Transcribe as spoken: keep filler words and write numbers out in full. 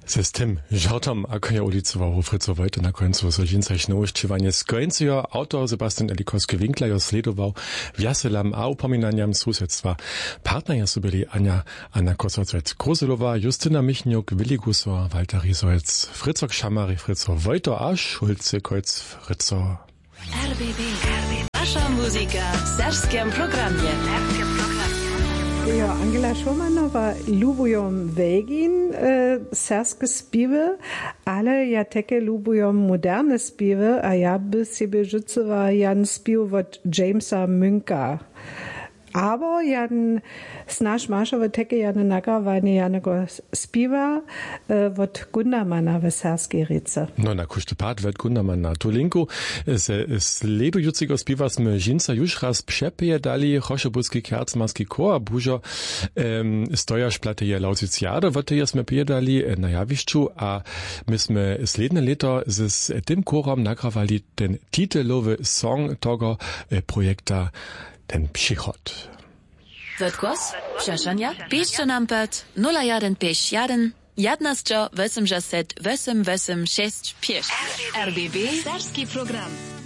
Ze z tym żartom, ako je ulicował Fritzo Wojta na końcu sodzińcach nowościwanie z końcu, autor Sebastian Elikowski-Winkler jo sledował wjaselam a upominaniam susedztwa. Partnerja su byli Ania Anna Kosacec-Kruselowa, Justyna Michniuk, Willi Gusor, Walter Riesolz, Fritzo Kschamary, Fritzo Wojta a Schulze Kreuz, Fritzo. R B B, wasza muzyka w serbskim programie. Jo, Angela Schumanowa lubują wegin e, serskie spiewy, ale ja takie lubują moderne spiewy, a ja by sobie rzuciła jan spiew od Jamesa Münka. Aber jan snaž mašove teke jane nagravanje janego spiva uh, od Gundermana v serskej rice. No na kušte pad ved Gundermana. Tu linku ze sledujucego spiva sme žinca już raz přepije dali Chošebuski kercmarski kor, bužo um, stojaš plateje Lausiciade, voteje sme pijedali na javišću, a my sme sledne leto z tym korom nagravali ten titelowy song togo eh, projekta ten Psychot. Wird głos? Przeszania? Piszcie nam pod nula jeden pięć jeden jedenaście osiemdziesiąt osiem osiem sześć pięć. R B B Serski program.